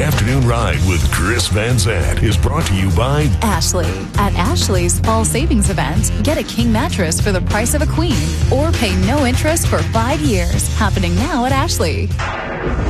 Afternoon Ride with Chris Van Zandt is brought to you by Ashley. At Ashley's Fall Savings Event, get a king mattress for the price of a queen or pay no interest for 5 years. Happening now at Ashley.